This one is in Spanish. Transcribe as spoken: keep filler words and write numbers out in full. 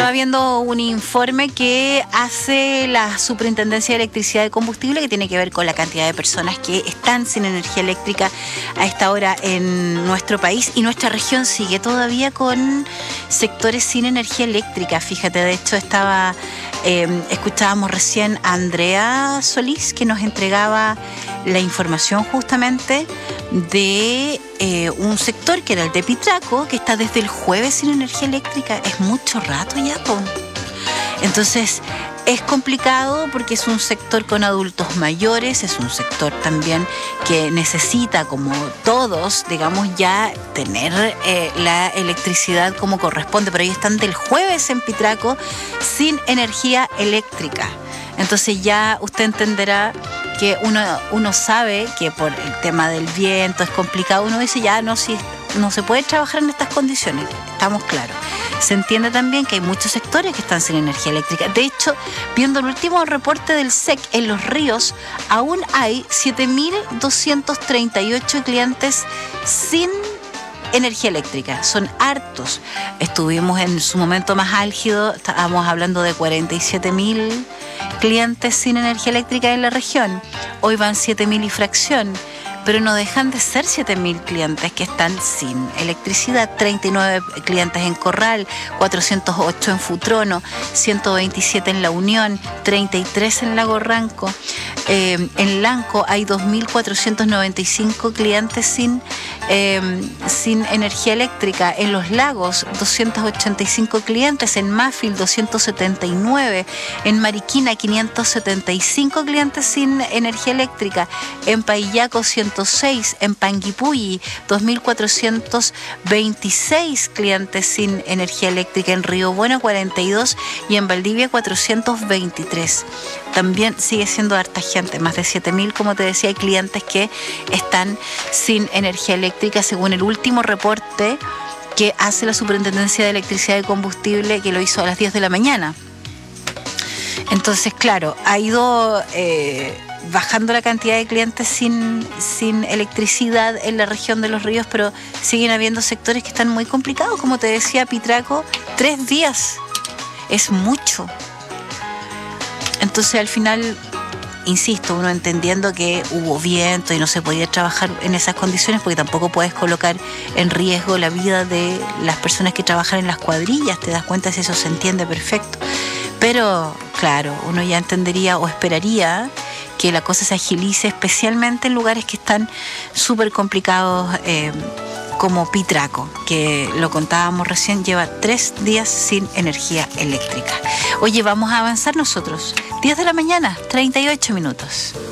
estaba viendo un informe que hace la Superintendencia de Electricidad y Combustible, que tiene que ver con la cantidad de personas que están sin energía eléctrica a esta hora en nuestro país, y nuestra región sigue todavía con sectores sin energía eléctrica. Fíjate, de hecho estaba eh, escuchábamos recién a Andrea Solís, que nos entregaba la información justamente de eh, un sector que era el de Pitraco, que está desde el jueves sin energía eléctrica. Es mucho rato ya, po. Entonces es complicado porque es un sector con adultos mayores, es un sector también que necesita, como todos, digamos, ya tener eh, la electricidad como corresponde, pero ellos están del jueves en Pitraco sin energía eléctrica. Entonces ya usted entenderá que uno, uno sabe que por el tema del viento es complicado. Uno dice, ya no, si no se puede trabajar en estas condiciones, estamos claros. Se entiende también que hay muchos sectores que están sin energía eléctrica. De hecho, viendo el último reporte del S E C, en Los Ríos aún hay siete mil doscientos treinta y ocho clientes sin energía eléctrica. Son hartos. Estuvimos en su momento más álgido, estábamos hablando de cuarenta y siete mil clientes sin energía eléctrica en la región. Hoy van siete mil y fracción, pero no dejan de ser siete mil clientes que están sin electricidad. treinta y nueve clientes en Corral, cuatrocientos ocho en Futrono, ciento veintisiete en La Unión, treinta y tres en Lago Ranco. Eh, en Lanco hay dos mil cuatrocientos noventa y cinco clientes sin, eh, sin energía eléctrica. En Los Lagos, doscientos ochenta y cinco clientes. En Mafil, doscientos setenta y nueve. En Mariquina, quinientos setenta y cinco clientes sin energía eléctrica. En Paillaco, ciento seis. En Panguipulli, dos mil cuatrocientos veintiséis clientes sin energía eléctrica. En Río Bueno, cuarenta y dos. Y en Valdivia, cuatrocientos veintitrés. También sigue siendo harta gente, más de siete mil, como te decía, hay clientes que están sin energía eléctrica, según el último reporte que hace la Superintendencia de Electricidad y Combustible, que lo hizo a las diez de la mañana. Entonces, claro, ha ido eh, bajando la cantidad de clientes sin, sin electricidad en la región de Los Ríos, pero siguen habiendo sectores que están muy complicados. Como te decía, Pitraco, tres días es mucho. Entonces, al final, insisto, uno entendiendo que hubo viento y no se podía trabajar en esas condiciones, porque tampoco puedes colocar en riesgo la vida de las personas que trabajan en las cuadrillas. Te das cuenta si eso se entiende perfecto. Pero, claro, uno ya entendería o esperaría que la cosa se agilice, especialmente en lugares que están súper complicados, eh, como Pitraco, que lo contábamos recién, lleva tres días sin energía eléctrica. Oye, vamos a avanzar nosotros. diez de la mañana, treinta y ocho minutos.